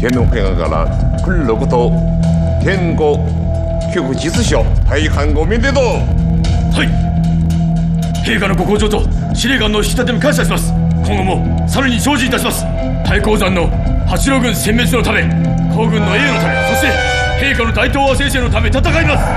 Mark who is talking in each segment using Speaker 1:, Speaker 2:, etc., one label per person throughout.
Speaker 1: 天皇陛下から来ること天後旧実書大藩ご免でと。
Speaker 2: はい。陛下のご厚情と司令官の引き立てに感謝します。今後もさらに精進いたします。太閤山の八路軍殲滅のため、皇軍の栄誉のため、そして陛下の大東亜先生のため戦います。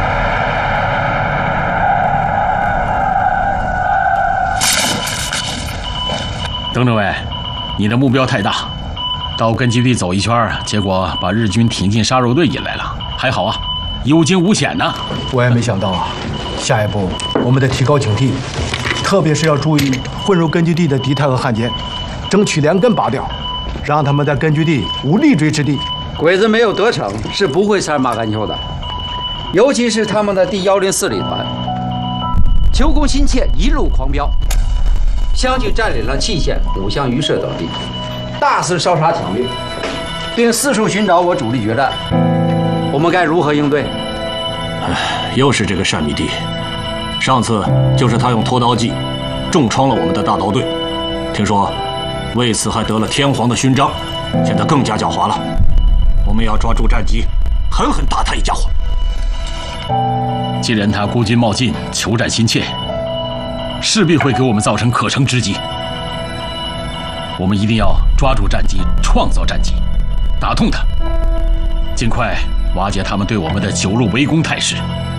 Speaker 3: 邓政委，你的目标太大，到根据地走一圈，结果把日军挺进杀肉队引来了。还好啊，有惊无险呢。
Speaker 4: 我也没想到啊，下一步我们得提高警惕，特别是要注意混入根据地的敌台和汉奸，争取连根拔掉，让他们在根据地无立锥之地。
Speaker 5: 鬼子没有得逞是不会杀马干丘的，尤其是他们的第104旅团，求功心切，一路狂飙，相继占领了蓟县、五乡榆社等地，大肆烧杀抢掠，并四处寻找我主力决战。我们该如何应对？
Speaker 6: 又是这个单米地，上次就是他用拖刀计重创了我们的大刀队，听说为此还得了天皇的勋章，现在更加狡猾了。我们要抓住战机，狠狠打他一家伙。
Speaker 3: 既然他孤军冒进，求战心切，势必会给我们造成可乘之机。我们一定要抓住战机，创造战机，打痛他，尽快瓦解他们对我们的9路围攻态势。